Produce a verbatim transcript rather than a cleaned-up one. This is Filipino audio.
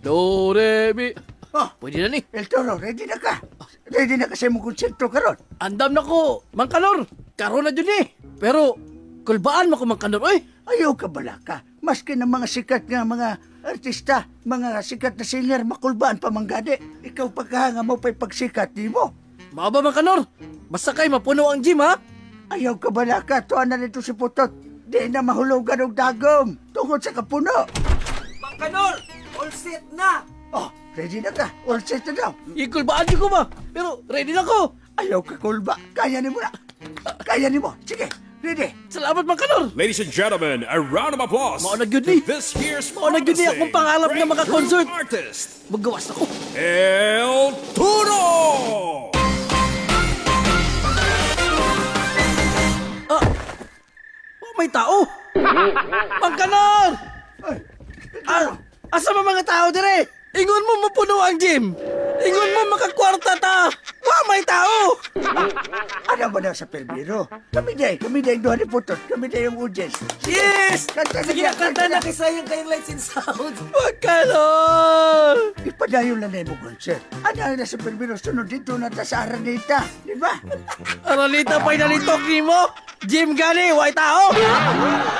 Do, re, mi. Oh, Pwede na ni. El Toro, ready na ka? Ready na ka sa imong konsepto karon? Andam na ko, Mang Kanor. Karon na dyan eh. Pero, kulbaan mo ko, Mang Kanor, oy. Ayaw ka bala ka. Maski ng mga sikat nga mga artista, mga sikat na singer, makulbaan pa manggadi. Ikaw pagkahanga mo pa'y pagsikat, di mo? Mao ba, Mang Kanor? Basta kay mapuno ang gym, ha? Ayaw ka bala ka. Tuan na nito si Putot. Di na mahulugan og dagom. Tungod sa kapuno. Mang Kanor, all set na! Oh, ready na ka? All set na daw. Ikulbaan niyo ko ba? Pero, ready na ko. Ayaw ka kulba. Kaya ni mo na. Kaya ni mo. Sige, ready. Salamat, Mang Kanor. Ladies and gentlemen, a round of applause Mao na gyud ni. to this year's Mao na gyud ni akong pangalap na mga concert. artist, Magawas ako. El Toro! Ah, oh, may tao. Mang Kanor! Ay, Ah, asa ba mga tao dire? Ingon mo mapuno ang gym. Ingon mo makakwarta ta. Wa may tao. ano ba na sa Perbiro? Kami day, kami day doon ni Putot. Kami day yung audience. Yes! Kanta na Sige siya, na, kanta na kay sayang kayong lights and sound. Mang Kanor! Ipadayon lang na yung concert. Ano na sa Perbiro, sunod dito na ta sa Araneta. Di ba? Aralita pa'y nalitok ni mo. Gym gani, way tao.